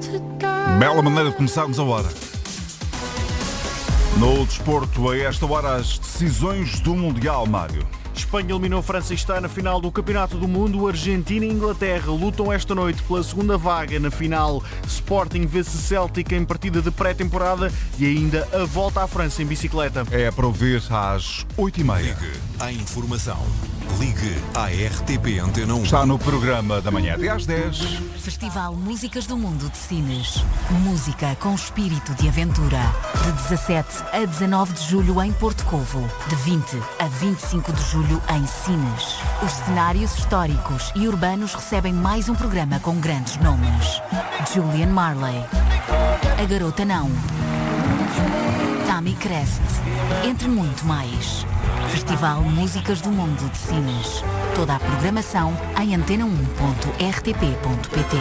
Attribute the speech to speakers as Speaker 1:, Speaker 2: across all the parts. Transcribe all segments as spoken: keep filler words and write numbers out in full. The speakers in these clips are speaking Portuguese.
Speaker 1: Bela maneira de começarmos a hora. No desporto, a esta hora, as decisões do Mundial, Mário.
Speaker 2: Espanha eliminou a França e está na final do Campeonato do Mundo. Argentina e Inglaterra lutam esta noite pela segunda vaga na final. Sporting vê-se Celtic em partida de pré-temporada e ainda a volta à França em bicicleta.
Speaker 1: É para ouvir às oito e meia.
Speaker 3: Ligue à informação. Ligue à R T P Antena um.
Speaker 1: Está no programa da manhã, até às dez.
Speaker 4: Festival Músicas do Mundo de Sines. Música com espírito de aventura. De dezassete a dezanove de julho em Porto Covo. De vinte a vinte e cinco de julho em Sines. Os cenários históricos e urbanos recebem mais um programa com grandes nomes. Julian Marley. A Garota Não. Tammy Crest. Entre muito mais. Festival Músicas do Mundo de Sines. Toda a programação em antena um ponto r t p ponto p t.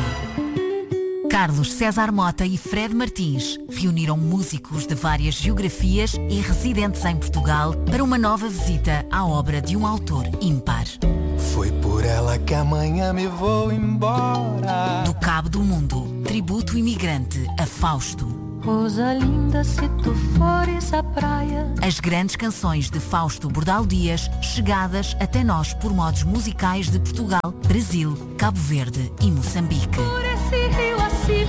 Speaker 4: Carlos César Mota e Fred Martins reuniram músicos de várias geografias e residentes em Portugal para uma nova visita à obra de um autor ímpar.
Speaker 5: Foi por ela que amanhã me vou embora.
Speaker 4: Do Cabo do Mundo, tributo imigrante a Fausto.
Speaker 6: Rosa linda, se tu fores à praia.
Speaker 4: As grandes canções de Fausto Bordal Dias, chegadas até nós por modos musicais de Portugal, Brasil, Cabo Verde e Moçambique.
Speaker 6: Por esse rio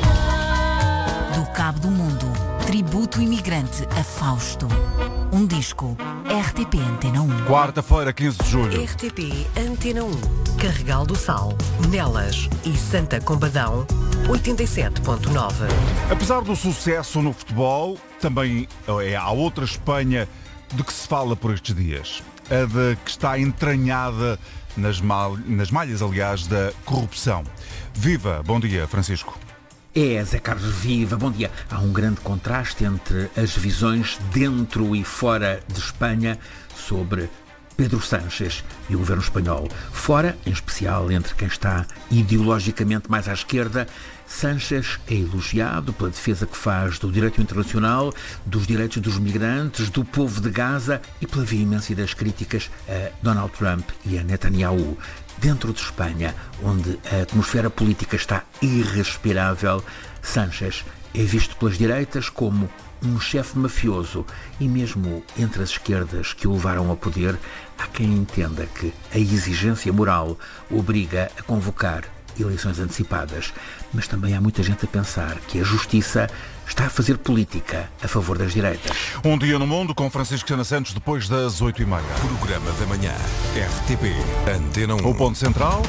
Speaker 6: acima.
Speaker 4: Do Cabo do Mundo, tributo imigrante a Fausto. Um disco, R T P Antena um.
Speaker 1: Quarta-feira, quinze de julho.
Speaker 7: R T P Antena um. Carregal do Sal, Nelas e Santa Combadão, oitenta e sete ponto nove.
Speaker 1: Apesar do sucesso no futebol, também é, há outra Espanha de que se fala por estes dias. A de que está entranhada nas, mal, nas malhas, aliás, da corrupção. Viva! Bom dia, Francisco.
Speaker 8: É, Zé Carlos, viva, bom dia. Há um grande contraste entre as visões dentro e fora de Espanha sobre Pedro Sánchez e o governo espanhol. Fora, em especial entre quem está ideologicamente mais à esquerda, Sánchez é elogiado pela defesa que faz do direito internacional, dos direitos dos migrantes, do povo de Gaza e pela veemência das críticas a Donald Trump e a Netanyahu. Dentro de Espanha, onde a atmosfera política está irrespirável, Sánchez é visto pelas direitas como um chefe mafioso e mesmo entre as esquerdas que o levaram ao poder, há quem entenda que a exigência moral obriga a convocar eleições antecipadas. Mas também há muita gente a pensar que a justiça está a fazer política a favor das direitas.
Speaker 1: Um dia no mundo com Francisco Sena Santos depois das oito e meia.
Speaker 3: Programa da manhã, R T P Antena um.
Speaker 1: O ponto central.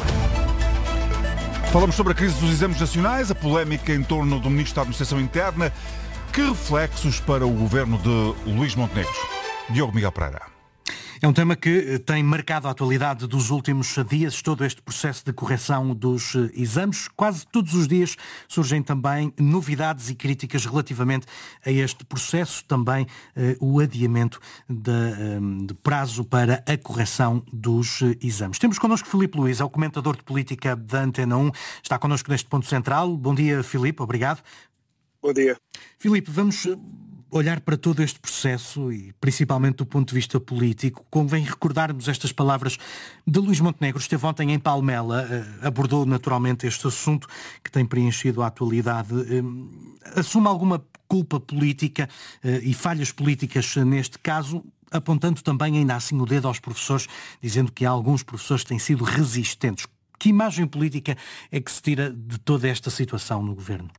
Speaker 1: Falamos sobre a crise dos exames nacionais, a polémica em torno do Ministro da Administração Interna. Que reflexos para o governo de Luís Montenegro? Diogo Miguel Pereira.
Speaker 9: É um tema que tem marcado a atualidade dos últimos dias, todo este processo de correção dos exames. Quase todos os dias surgem também novidades e críticas relativamente a este processo, também eh, o adiamento de, um, de prazo para a correção dos exames. Temos connosco Filipe Luís, é o comentador de política da Antena um, está connosco neste ponto central. Bom dia, Filipe, obrigado.
Speaker 10: Bom dia.
Speaker 9: Filipe, vamos olhar para todo este processo e principalmente do ponto de vista político. Convém recordarmos estas palavras de Luís Montenegro. Esteve ontem em Palmela, abordou naturalmente este assunto que tem preenchido a atualidade. Assume alguma culpa política e falhas políticas neste caso, apontando também ainda assim o dedo aos professores, dizendo que há alguns professores que têm sido resistentes. Que imagem política é que se tira de toda esta situação no governo?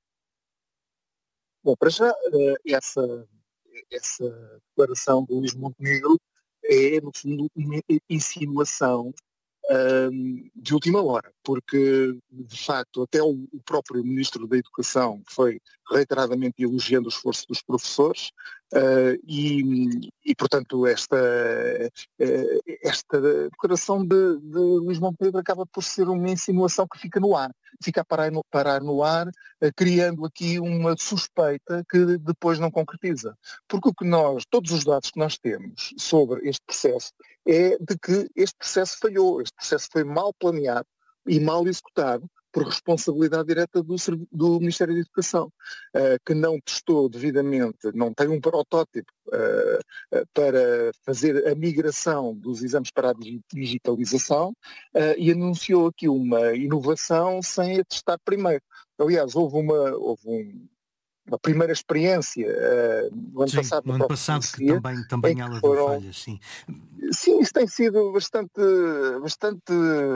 Speaker 10: Bom, para já, essa, essa declaração do Luís Montenegro é, no fundo, uma insinuação um, de última hora, porque, de facto, até o, o próprio Ministro da Educação foi reiteradamente elogiando o esforço dos professores uh, e, e, portanto, esta, uh, esta declaração de, de Luís Montenegro acaba por ser uma insinuação que fica no ar, fica a parar no, parar no ar, uh, criando aqui uma suspeita que depois não concretiza. Porque o que nós, todos os dados que nós temos sobre este processo é de que este processo falhou, este processo foi mal planeado e mal executado por responsabilidade direta do, do Ministério da Educação, uh, que não testou devidamente, não tem um protótipo uh, uh, para fazer a migração dos exames para a digitalização uh, e anunciou aqui uma inovação sem a testar primeiro. Aliás, houve uma, houve um, uma primeira experiência uh, no ano
Speaker 9: sim,
Speaker 10: passado.
Speaker 9: No ano passado que também, também ela deu falhas, sim.
Speaker 10: Sim, isso tem sido bastante, bastante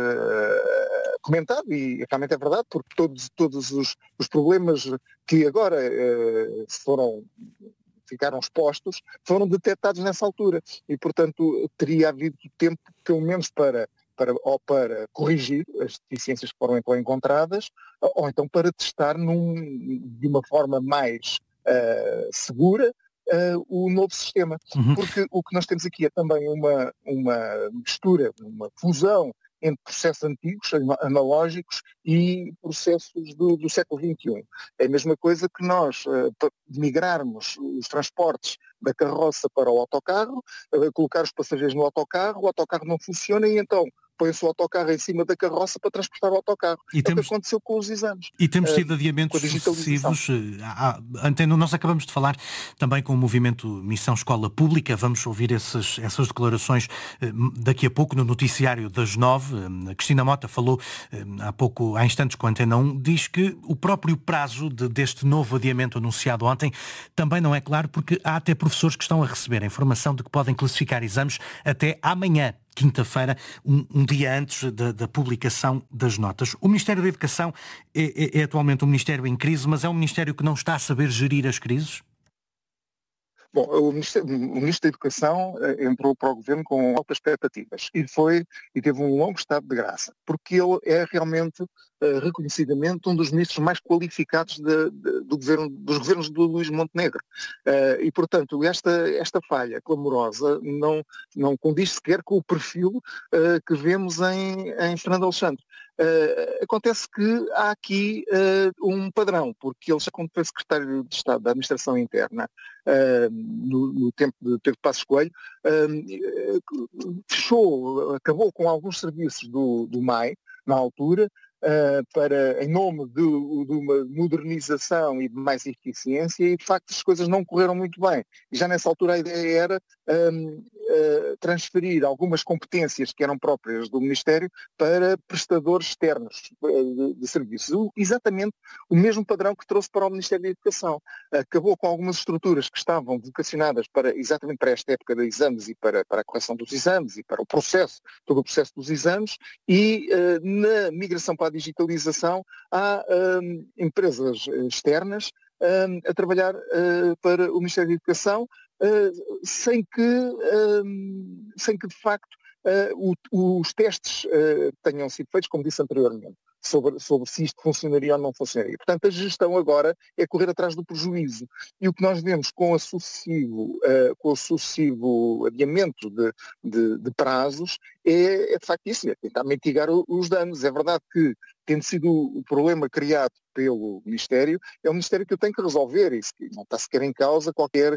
Speaker 10: uh, comentado e realmente é verdade, porque todos, todos os, os problemas que agora uh, foram, ficaram expostos foram detectados nessa altura e, portanto, teria havido tempo, pelo menos, para, para, ou para corrigir as deficiências que foram então encontradas, ou então para testar num, de uma forma mais uh, segura Uh, o novo sistema,
Speaker 9: uhum.
Speaker 10: Porque o que nós temos aqui é também uma, uma mistura, uma fusão entre processos antigos, analógicos, e processos do, do século vinte e um. É a mesma coisa que nós uh, migrarmos os transportes da carroça para o autocarro, uh, colocar os passageiros no autocarro, o autocarro não funciona e então põe-se o autocarro em cima da carroça para transportar o autocarro.
Speaker 9: E
Speaker 10: é
Speaker 9: temos,
Speaker 10: o que aconteceu com os exames.
Speaker 9: E temos tido
Speaker 10: uh,
Speaker 9: adiamentos sucessivos. Anteno, nós acabamos de falar também com o movimento Missão Escola Pública. Vamos ouvir essas, essas declarações daqui a pouco no noticiário das nove. A Cristina Mota falou há pouco, há instantes com a Antena um, diz que o próprio prazo de, deste novo adiamento anunciado ontem também não é claro, porque há até professores que estão a receber a informação de que podem classificar exames até amanhã, quinta-feira, um, um dia antes da, da publicação das notas. O Ministério da Educação é, é, é atualmente um Ministério em crise, mas é um Ministério que não está a saber gerir as crises?
Speaker 10: Bom, o Ministro, o Ministro da Educação entrou para o Governo com altas expectativas e foi e teve um longo estado de graça, porque ele é realmente, uh, reconhecidamente, um dos ministros mais qualificados de, de, do governo, dos governos do Luís Montenegro. Uh, e, portanto, esta, esta falha clamorosa não, não condiz sequer com o perfil uh, que vemos em, em Fernando Alexandre. Uh, acontece que há aqui uh, um padrão, porque ele já quando foi secretário de Estado da Administração Interna, uh, no, no tempo de Pedro Passos Coelho, uh, fechou, acabou com alguns serviços do, do M A I, na altura, Uh, para, em nome de, de uma modernização e de mais eficiência, e de facto as coisas não correram muito bem. E já nessa altura a ideia era um, uh, transferir algumas competências que eram próprias do Ministério para prestadores externos uh, de, de serviços. O, exatamente o mesmo padrão que trouxe para o Ministério da Educação. Acabou com algumas estruturas que estavam vocacionadas para, exatamente para esta época de exames e para, para a correção dos exames e para o processo, todo o processo dos exames, e uh, na migração para a digitalização há um, empresas externas um, a trabalhar uh, para o Ministério da Educação uh, sem que, um, sem que de facto uh, o, os testes uh, tenham sido feitos, como disse anteriormente, sobre, sobre se isto funcionaria ou não funcionaria. Portanto, a gestão agora é correr atrás do prejuízo. E o que nós vemos com o sucessivo, uh, com o sucessivo adiamento de, de, de prazos é, é de facto isso, é tentar mitigar o, os danos. É verdade que, tendo sido o problema criado pelo Ministério, é um Ministério que eu tenho que resolver, e não está sequer em causa qualquer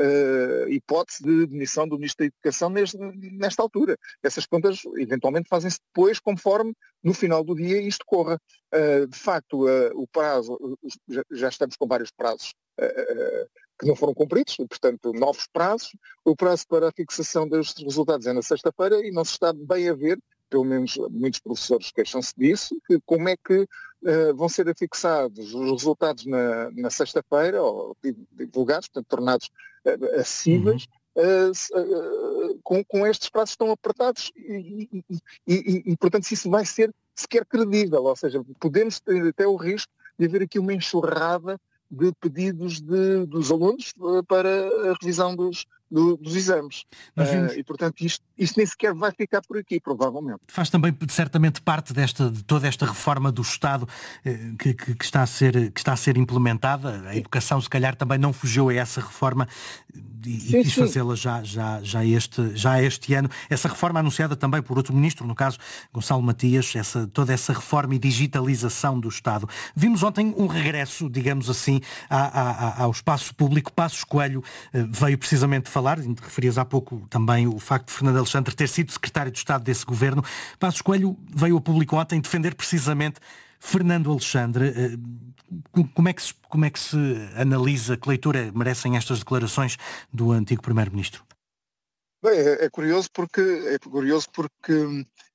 Speaker 10: uh, hipótese de demissão do Ministro da Educação neste, nesta altura. Essas contas eventualmente fazem-se depois, conforme no final do dia isto corra. Uh, de facto, uh, o prazo, uh, já, já estamos com vários prazos uh, que não foram cumpridos, e, portanto, novos prazos. O prazo para a fixação dos resultados é na sexta-feira e não se está bem a ver, pelo menos muitos professores queixam-se disso, que como é que uh, vão ser afixados os resultados na, na sexta-feira, ou divulgados, portanto, tornados uh, acessíveis, uhum. uh, uh, com, com estes prazos tão apertados e, e, e, e, e, portanto, se isso vai ser sequer credível, ou seja, podemos ter até o risco de haver aqui uma enxurrada de pedidos de, dos alunos para a revisão dos, do, dos exames. Uh, e, portanto, isto, isto nem sequer vai ficar por aqui, provavelmente.
Speaker 9: Faz também, certamente, parte desta, de toda esta reforma do Estado eh, que, que, que, está a ser, que está a ser implementada. A educação, se calhar, também não fugiu a essa reforma e, sim, e quis fazê-la já, já, já, este, já este ano. Essa reforma anunciada também por outro ministro, no caso, Gonçalo Matias, essa, toda essa reforma e digitalização do Estado. Vimos ontem um regresso, digamos assim, a, a, ao espaço público. Passos Coelho eh, veio precisamente falar, referias há pouco também o facto de Fernando Alexandre ter sido secretário de Estado desse governo. Passos Coelho veio a público ontem defender precisamente Fernando Alexandre. Como é que se, como é que se analisa, que leitura merecem estas declarações do antigo primeiro-ministro?
Speaker 10: Bem, é, é curioso porque, é curioso porque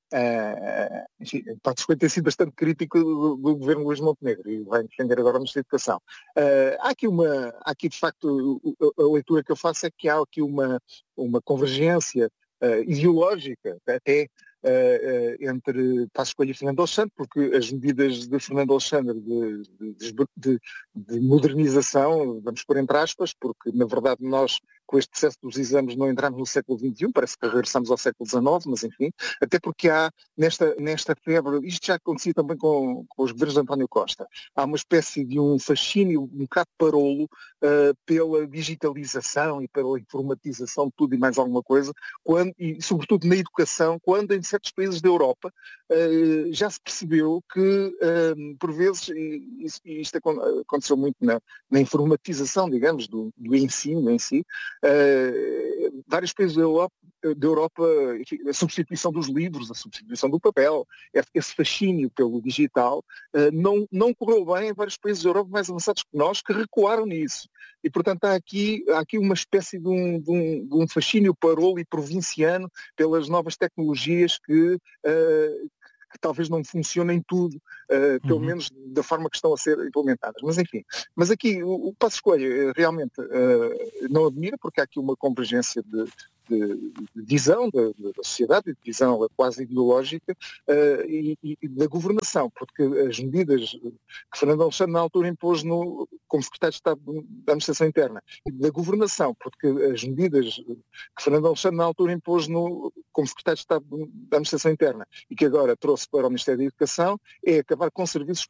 Speaker 10: Uh, enfim, Passos Coelho tem sido bastante crítico do, do governo Luís Montenegro e vai defender agora o Ministro da Educação. Uh, há aqui uma, há aqui de facto, a, a leitura que eu faço é que há aqui uma, uma convergência uh, ideológica até Uh, uh, entre Passos Coelho e Fernando Alexandre, porque as medidas de Fernando Alexandre de, de, de, de modernização, vamos pôr entre aspas, porque na verdade nós com este processo dos exames não entramos no século vinte e um, parece que regressamos ao século dezanove, mas enfim, até porque há nesta, nesta febre, isto já acontecia também com, com os governos de António Costa, há uma espécie de um fascínio um bocado parolo uh, pela digitalização e pela informatização de tudo e mais alguma coisa, quando, e sobretudo na educação, quando em certos países da Europa uh, já se percebeu que, uh, por vezes, e, e isto aconteceu muito na, na informatização, digamos, do, do ensino em si, uh, vários países da Europa, da Europa, enfim, a substituição dos livros, a substituição do papel, esse fascínio pelo digital, uh, não, não correu bem em vários países da Europa mais avançados que nós, que recuaram nisso. E, portanto, há aqui, há aqui uma espécie de um, de, um, de um fascínio parolo e provinciano pelas novas tecnologias que, uh, que talvez não funcionem tudo, uh, pelo uhum. menos da forma que estão a ser implementadas. Mas, enfim, mas aqui o, o Passos Coelho realmente uh, não admira, porque há aqui uma convergência de, de, de visão da, da sociedade, de visão quase ideológica uh, e, e da governação, porque as medidas que Fernando Alexandre na altura impôs no, como secretário de Estado da Administração Interna, e da governação, porque as medidas que Fernando Alexandre na altura impôs no, como secretário de Estado da Administração Interna e que agora trouxe para o Ministério da Educação é acabar com serviços